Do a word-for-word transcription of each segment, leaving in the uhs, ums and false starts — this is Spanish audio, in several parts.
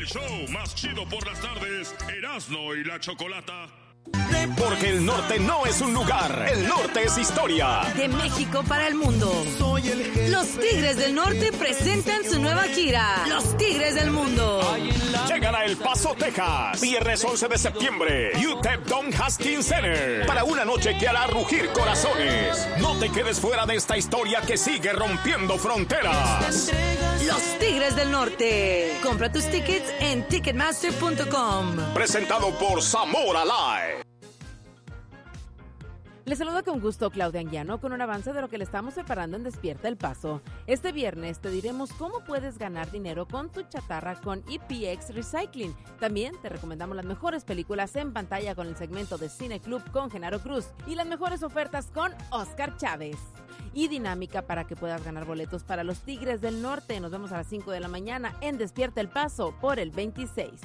El show más chido por las tardes, Erasmo y la Chocolata. Porque el norte no es un lugar, el norte es historia. De México para el mundo. Los Tigres del Norte presentan su nueva gira, Los Tigres del Mundo. Llegan a El Paso, Texas, viernes once de septiembre, U T E P Don Haskins Center, para una noche que hará rugir corazones. No te quedes fuera de esta historia que sigue rompiendo fronteras. Los Tigres del Norte. Compra tus tickets en ticketmaster punto com. Presentado por Zamora Live. Les saludo con gusto Claudia Anguiano con un avance de lo que le estamos preparando en Despierta El Paso. Este viernes te diremos cómo puedes ganar dinero con tu chatarra con E P X Recycling. También te recomendamos las mejores películas en pantalla con el segmento de Cine Club con Genaro Cruz y las mejores ofertas con Oscar Chávez. Y dinámica para que puedas ganar boletos para los Tigres del Norte. Nos vemos a las cinco de la mañana en Despierta El Paso por el veintiséis.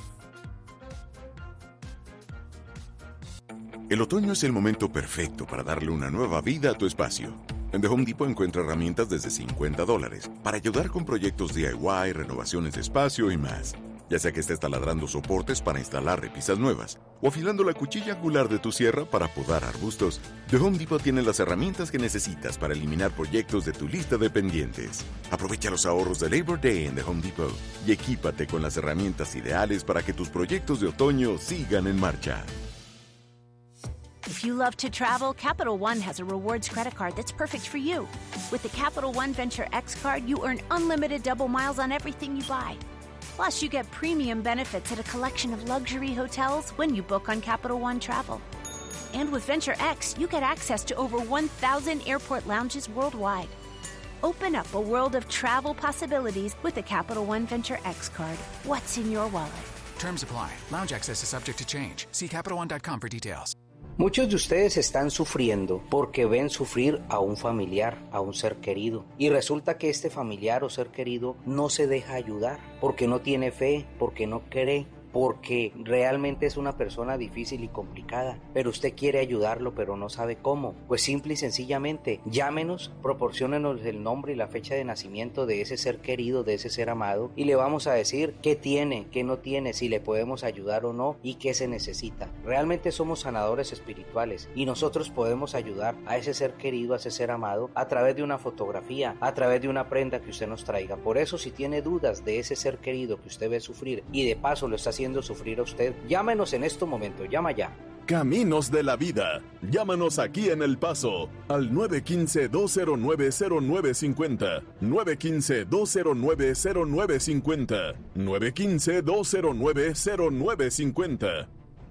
El otoño es el momento perfecto para darle una nueva vida a tu espacio. En The Home Depot encuentra herramientas desde cincuenta dólares para ayudar con proyectos D I Y, renovaciones de espacio y más. Ya sea que estés taladrando soportes para instalar repisas nuevas o afilando la cuchilla angular de tu sierra para podar arbustos, The Home Depot tiene las herramientas que necesitas para eliminar proyectos de tu lista de pendientes. Aprovecha los ahorros de Labor Day en The Home Depot y equípate con las herramientas ideales para que tus proyectos de otoño sigan en marcha. If you love to travel, Capital One has a rewards credit card that's perfect for you. With the Capital One Venture X card, you earn unlimited double miles on everything you buy. Plus, you get premium benefits at a collection of luxury hotels when you book on Capital One Travel. And with Venture X, you get access to over one thousand airport lounges worldwide. Open up a world of travel possibilities with the Capital One Venture X card. What's in your wallet? Terms apply. Lounge access is subject to change. See Capital One dot com for details. Muchos de ustedes están sufriendo porque ven sufrir a un familiar, a un ser querido. Y resulta que este familiar o ser querido no se deja ayudar porque no tiene fe, porque no cree, porque realmente es una persona difícil y complicada, pero usted quiere ayudarlo pero no sabe cómo. Pues simple y sencillamente llámenos, proporciónenos el nombre y la fecha de nacimiento de ese ser querido, de ese ser amado, y le vamos a decir qué tiene, qué no tiene, si le podemos ayudar o no y qué se necesita. Realmente somos sanadores espirituales y nosotros podemos ayudar a ese ser querido, a ese ser amado, a través de una fotografía, a través de una prenda que usted nos traiga. Por eso, si tiene dudas de ese ser querido que usted ve sufrir y de paso lo está haciendo haciendo sufrir a usted, llámenos en este momento, llama ya. Caminos de la Vida. Llámanos aquí en El Paso al nueve uno cinco, dos cero nueve, cero nueve cinco cero, nueve uno cinco, dos cero nueve, cero nueve cinco cero, nueve uno cinco, dos cero nueve, cero nueve cinco cero.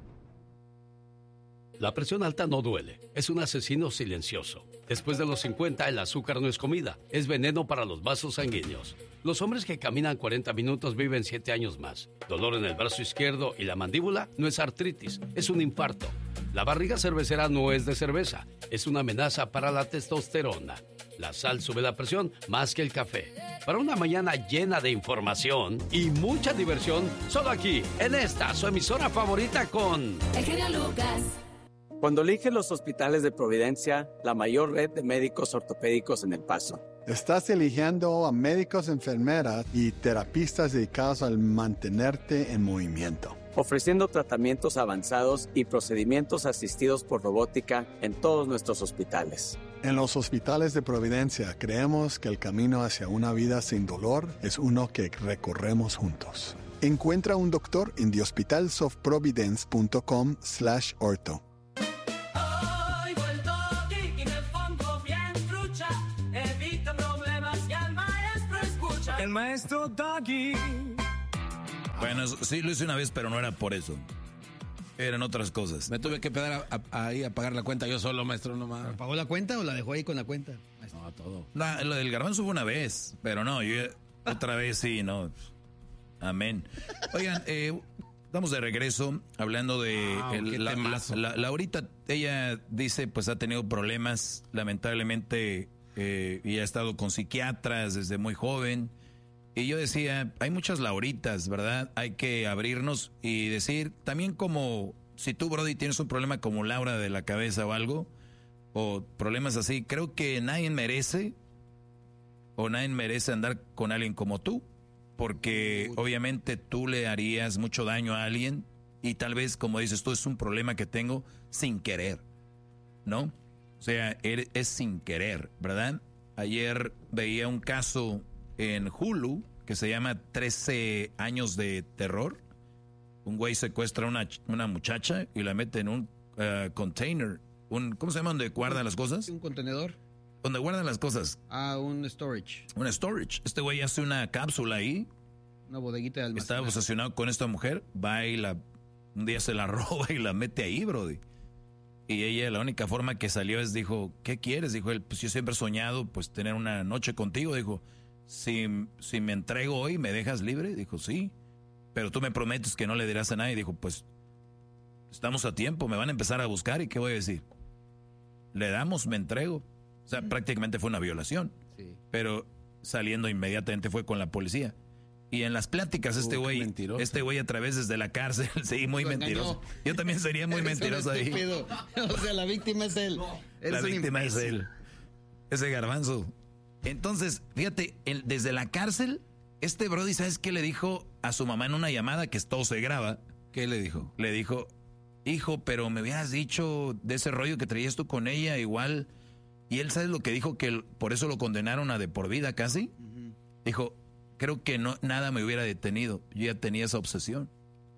La presión alta no duele, es un asesino silencioso. Después de los cincuenta, el azúcar no es comida, es veneno para los vasos sanguíneos. Los hombres que caminan cuarenta minutos viven siete años más. Dolor en el brazo izquierdo y la mandíbula no es artritis, es un infarto. La barriga cervecera no es de cerveza, es una amenaza para la testosterona. La sal sube la presión más que el café. Para una mañana llena de información y mucha diversión, solo aquí, en esta, su emisora favorita con... El genio Lucas. Cuando eliges los hospitales de Providencia, la mayor red de médicos ortopédicos en El Paso. Estás eligiendo a médicos, enfermeras y terapistas dedicados al mantenerte en movimiento. Ofreciendo tratamientos avanzados y procedimientos asistidos por robótica en todos nuestros hospitales. En los hospitales de Providencia creemos que el camino hacia una vida sin dolor es uno que recorremos juntos. Encuentra un doctor en the hospitals of providence punto com slash ortho. El maestro Doggy. Bueno, sí lo hice una vez, pero no era por eso. Eran otras cosas. Me tuve que pegar ahí a, a, a pagar la cuenta yo solo, maestro, nomás. ¿Pagó la cuenta o la dejó ahí con la cuenta? Maestro? No, todo. La, lo del garbanzo fue una vez, pero no, yo otra vez sí, no. Amén. Oigan, eh, estamos de regreso hablando de wow, el, la, la, la, Laurita. Ella dice, pues ha tenido problemas, lamentablemente, eh, y ha estado con psiquiatras desde muy joven. Y yo decía, hay muchas Lauritas, ¿verdad? Hay que abrirnos y decir, también como si tú, Brody, tienes un problema como Laura de la cabeza o algo, o problemas así, creo que nadie merece, o nadie merece andar con alguien como tú. porque obviamente tú le harías mucho daño a alguien y tal vez, como dices tú, es un problema que tengo sin querer, ¿no? O sea, es sin querer, ¿verdad? Ayer veía un caso en Hulu que se llama trece años de terror. Un güey secuestra a una, una muchacha y la mete en un uh, container. Un, ¿Cómo se llama donde guardan las cosas? Un contenedor. Donde guardan las cosas. Ah, un storage. Un storage. Este güey hace una cápsula ahí. Una bodeguita de almacenaje. Estaba obsesionado con esta mujer. Va y la... Un día se la roba y la mete ahí, brody. Y ella, la única forma que salió es, dijo, ¿qué quieres? Dijo él, pues yo siempre he soñado, pues, tener una noche contigo. Dijo, si, si me entrego hoy, ¿me dejas libre? Dijo, sí. Pero tú me prometes que no le dirás a nadie. Dijo, pues, estamos a tiempo, me van a empezar a buscar. ¿Y qué voy a decir? Le damos, me entrego. O sea, prácticamente fue una violación. Sí. Pero saliendo inmediatamente fue con la policía. Y en las pláticas este güey, uh, este güey a través desde la cárcel, sí, muy Lo mentiroso. Engañó. Yo también sería muy mentiroso ahí. O sea, la víctima es él. La víctima es él. Ese garbanzo. Entonces, fíjate, el, desde la cárcel, este brody, ¿sabes qué le dijo a su mamá en una llamada que todo se graba? ¿Qué le dijo? Le dijo, hijo, pero me hubieras dicho de ese rollo que traías tú con ella, igual. Y él, ¿sabes lo que dijo? Que él, por eso lo condenaron a de por vida casi. Uh-huh. Dijo, creo que no, nada me hubiera detenido. Yo ya tenía esa obsesión.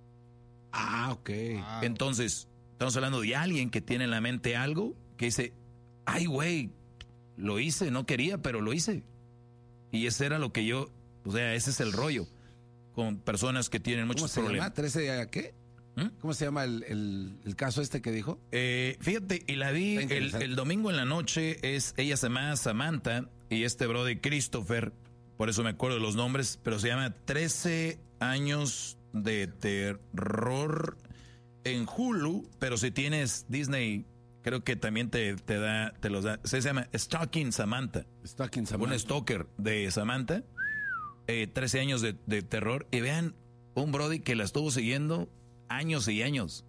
Ah, ok. Wow. Entonces, estamos hablando de alguien que tiene en la mente algo que dice, ay, güey, lo hice, no quería, pero lo hice. Y ese era lo que yo, o sea, ese es el rollo con personas que tienen muchos ¿Cómo se problemas. llama? ¿trece a qué? ¿Mm? ¿Cómo se llama el, el, el caso este que dijo? Eh, fíjate, y la vi el, el domingo en la noche, es ella se llama Samantha y este brody Christopher, por eso me acuerdo de los nombres, pero se llama trece años de terror en Hulu, pero si tienes Disney, creo que también te, te da, te los da. Se llama Stalking Samantha. Stalking Samantha. Un stalker de Samantha. Eh, trece años de, de terror. Y vean, un brody que la estuvo siguiendo años y años.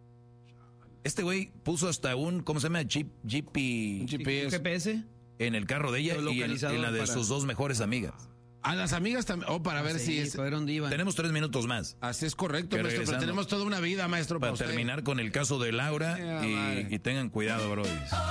Este güey puso hasta un, ¿cómo se llama? Jeep, Jeep y, G P S. En el carro de ella y en, en la de para... sus dos mejores amigas. A las amigas también. Oh, para ah, ver sí, si es. Para ver dónde iban. Tenemos tres minutos más. Así es correcto, maestro. Pero tenemos toda una vida, maestro. Para, para terminar con el caso de Laura. Yeah, y, y tengan cuidado, bro.